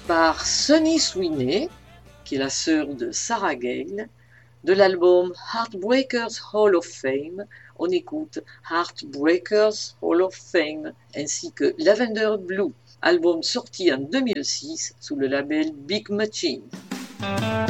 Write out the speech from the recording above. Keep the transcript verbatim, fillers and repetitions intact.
par Sunny Sweeney, qui est la sœur de Sarah Gale. De l'album Heartbreakers Hall of Fame, on écoute Heartbreakers Hall of Fame ainsi que Lavender Blue, album sorti en deux mille six sous le label Big Machine.